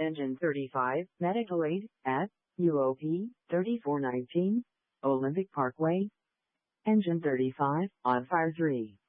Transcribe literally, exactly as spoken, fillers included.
Engine thirty-five, medical aid, at U O P thirty-four nineteen, Olympic Parkway. Engine thirty-five, on fire three.